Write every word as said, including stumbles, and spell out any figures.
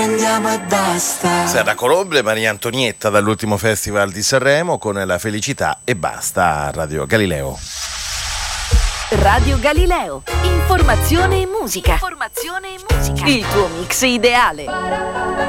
Andiamo e basta. Sara Colombe, Maria Antonietta dall'ultimo festival di Sanremo con La felicità e basta a Radio Galileo. Radio Galileo, informazione e musica. Informazione e musica. Il tuo mix ideale.